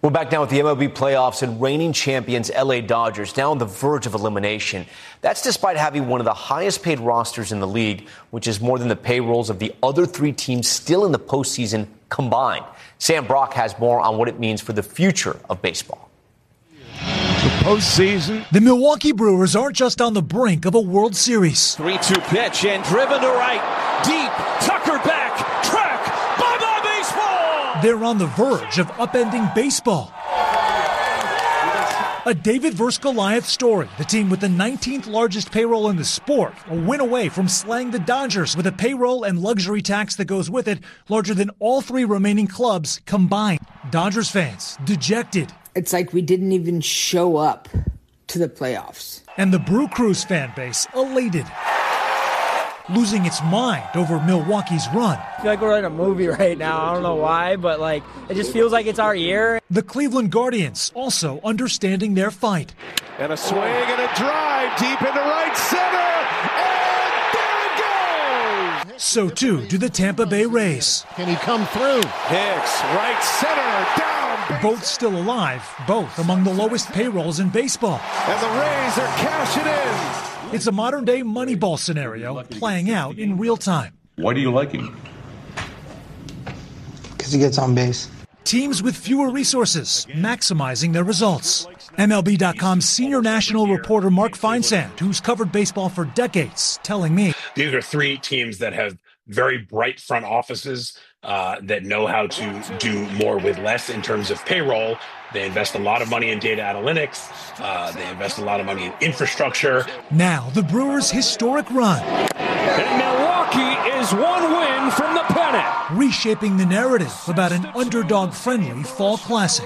We're back now with the MLB playoffs and reigning champions LA Dodgers now on the verge of elimination. That's despite having one of the highest paid rosters in the league, which is more than the payrolls of the other three teams still in the postseason combined. Sam Brock has more on what it means for the future of baseball. The postseason. The Milwaukee Brewers aren't just on the brink of a World Series. 3-2 pitch and driven to right. Deep. Tucker back. Track. Bye-bye baseball. They're on the verge of upending baseball. A David vs. Goliath story. The team with the 19th largest payroll in the sport, a win away from slaying the Dodgers with a payroll and luxury tax that goes with it larger than all three remaining clubs combined. Dodgers fans dejected. It's like we didn't even show up to the playoffs. And the Brew Crews fan base elated, losing its mind over Milwaukee's run. I feel like we're in a movie right now. I don't know why, but it just feels like it's our year. The Cleveland Guardians also understanding their fight. And a swing and a drive deep into right center. And there it goes. So too do the Tampa Bay Rays. Can he come through? Hicks, right center, down. Both still alive, both among the lowest payrolls in baseball. And the Rays are cashing in. It's a modern-day Moneyball scenario playing out in real time. Why do you like him? Because he gets on base. Teams with fewer resources maximizing their results. MLB.com's senior national reporter Mark Feinsand, who's covered baseball for decades, telling me these are three teams that have very bright front offices that know how to do more with less in terms of payroll. They invest a lot of money in data analytics. They invest a lot of money in infrastructure. Now, the Brewers' historic run. And Milwaukee is one win from the pennant. Reshaping the narrative about an underdog-friendly fall classic.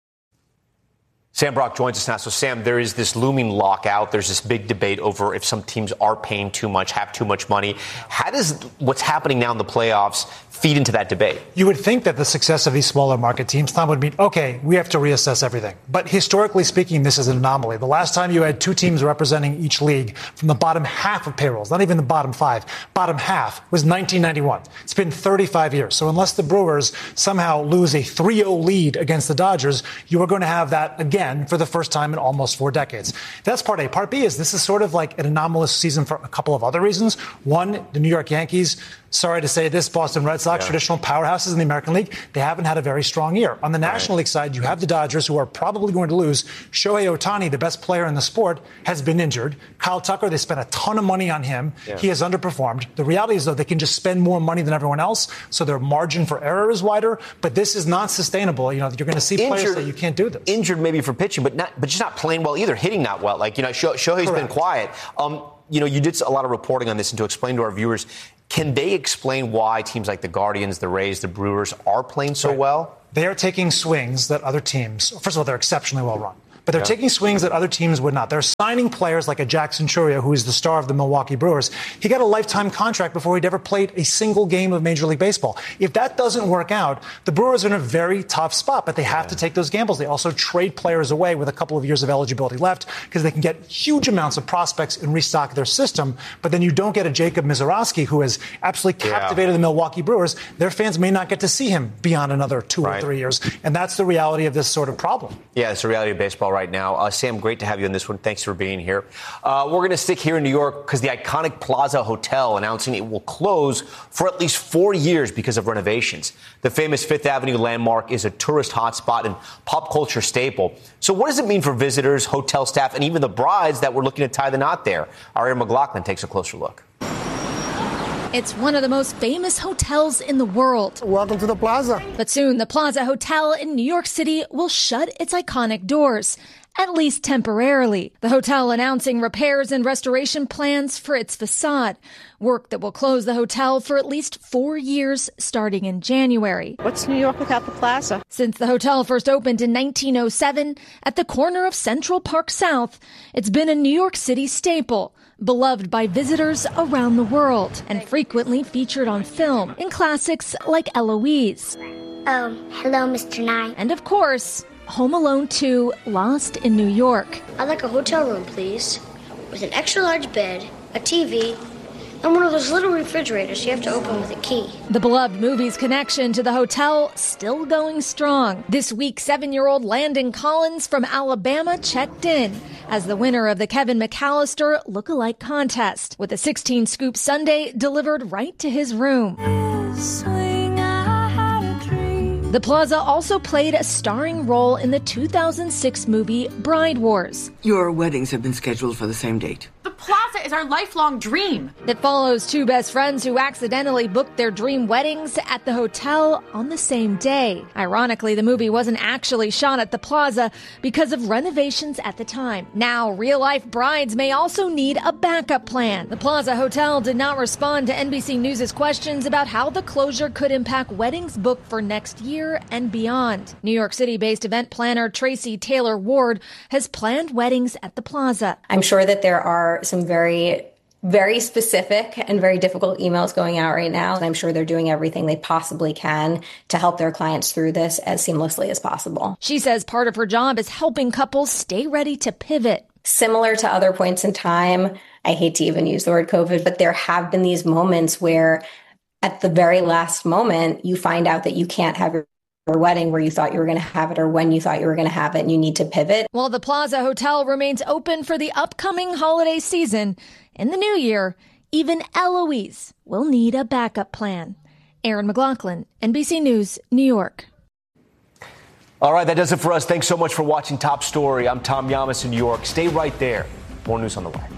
Sam Brock joins us now. So, Sam, there is this looming lockout. There's this big debate over if some teams are paying too much, have too much money. How does what's happening now in the playoffs feed into that debate? You would think that the success of these smaller market teams, Tom, would mean, okay, we have to reassess everything. But historically speaking, this is an anomaly. The last time you had two teams representing each league from the bottom half of payrolls, not even the bottom five, bottom half was 1991. It's been 35 years. So unless the Brewers somehow lose a 3-0 lead against the Dodgers, you are going to have that again for the first time in almost 4 decades. That's part A. Part B is this is sort of like an anomalous season for a couple of other reasons. One, the New York Yankees, sorry to say this, Boston Red Sox, traditional powerhouses in the American League, they haven't had a very strong year. On the National League side, you have the Dodgers, who are probably going to lose. Shohei Ohtani, the best player in the sport, has been injured. Kyle Tucker, they spent a ton of money on him. Yeah. He has underperformed. The reality is, though, they can just spend more money than everyone else, so their margin for error is wider. But this is not sustainable. You know, you're going to see players that you can't do this. Injured maybe for pitching, but just not playing well either, hitting not well. Like, Shohei's been quiet. You did a lot of reporting on this, and to explain to our viewers, can they explain why teams like the Guardians, the Rays, the Brewers are playing so well? They are taking swings that other teams, first of all, they're exceptionally well run. But they're taking swings that other teams would not. They're signing players like a Jackson Chourio, who is the star of the Milwaukee Brewers. He got a lifetime contract before he'd ever played a single game of Major League Baseball. If that doesn't work out, the Brewers are in a very tough spot, but they have to take those gambles. They also trade players away with a couple of years of eligibility left because they can get huge amounts of prospects and restock their system. But then you don't get a Jacob Misiorowski, who has absolutely captivated the Milwaukee Brewers. Their fans may not get to see him beyond another 2 or 3 years. And that's the reality of this sort of problem. Yeah, it's the reality of baseball right now. Sam, great to have you on this one. Thanks for being here. We're going to stick here in New York because the iconic Plaza Hotel announcing it will close for at least 4 years because of renovations. The famous Fifth Avenue landmark is a tourist hotspot and pop culture staple. So what does it mean for visitors, hotel staff, and even the brides that were looking to tie the knot there? Aria McLaughlin takes a closer look. It's one of the most famous hotels in the world. Welcome to the Plaza. But soon, the Plaza Hotel in New York City will shut its iconic doors, at least temporarily. The hotel announcing repairs and restoration plans for its facade, work that will close the hotel for at least 4 years starting in January. What's New York without the Plaza? Since the hotel first opened in 1907 at the corner of Central Park South, it's been a New York City staple, beloved by visitors around the world and frequently featured on film in classics like Eloise. Oh, hello, Mr. Nye. And of course, Home Alone 2, Lost in New York. I'd like a hotel room, please, with an extra large bed, a TV, And one of those little refrigerators you have to open with a key. The beloved movie's connection to the hotel still going strong. This week, 7-year-old Landon Collins from Alabama checked in as the winner of the Kevin McAllister Lookalike Contest, with a 16-scoop sundae delivered right to his room. The Plaza also played a starring role in the 2006 movie Bride Wars. Your weddings have been scheduled for the same date. The Plaza is our lifelong dream. It follows two best friends who accidentally booked their dream weddings at the hotel on the same day. Ironically, the movie wasn't actually shot at the Plaza because of renovations at the time. Now, real-life brides may also need a backup plan. The Plaza Hotel did not respond to NBC News' questions about how the closure could impact weddings booked for next year and beyond. New York City-based event planner Tracy Taylor Ward has planned weddings at the Plaza. I'm sure that there are some very specific and very difficult emails going out right now. I'm sure they're doing everything they possibly can to help their clients through this as seamlessly as possible. She says part of her job is helping couples stay ready to pivot. Similar to other points in time, I hate to even use the word COVID, but there have been these moments where at the very last moment, you find out that you can't have your wedding where you thought you were going to have it or when you thought you were going to have it, and you need to pivot. While the Plaza Hotel remains open for the upcoming holiday season, in the new year, even Eloise will need a backup plan. Aaron McLaughlin, NBC News, New York. All right, that does it for us. Thanks so much for watching Top Story. I'm Tom Llamas in New York. Stay right there. More news on the way.